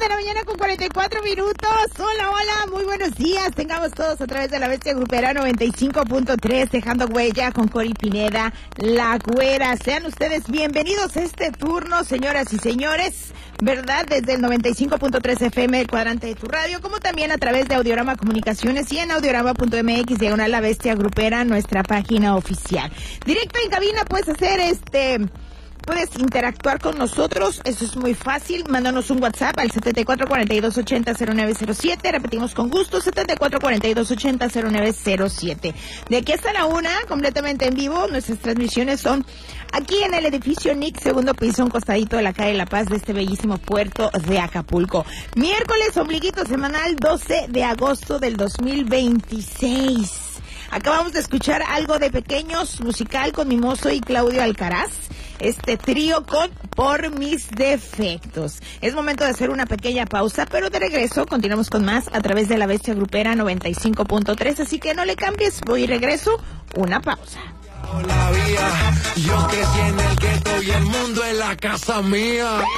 de la mañana con 44 minutos. Hola, hola, muy buenos días. Tengamos todos a través de la Bestia Grupera 95.3, dejando huella con Cori Pineda, La Güera. Sean ustedes bienvenidos a este turno, señoras y señores, ¿verdad? Desde el 95.3 FM, el cuadrante de tu radio, como también a través de Audiorama Comunicaciones y en audiorama.mx, diagonal La Bestia Grupera, nuestra página oficial. Directo en cabina puedes hacer puedes interactuar con nosotros, eso es muy fácil, mándanos un WhatsApp al 7442800907, repetimos con gusto, 7442800907. De aquí hasta la 1, completamente en vivo, nuestras transmisiones son aquí en el edificio NIC, segundo piso, un costadito de la calle La Paz de este bellísimo puerto de Acapulco. Miércoles, ombliguito semanal, 12 de agosto del 2026. Acabamos de escuchar algo de Pequeños, musical con Mimoso y Claudio Alcaraz. Este trío con Por Mis Defectos. Es momento de hacer una pequeña pausa, pero de regreso continuamos con más a través de la Bestia Grupera 95.3, así que no le cambies, voy y regreso, una pausa. La vía, yo crecí en el gueto y el mundo es la casa mía.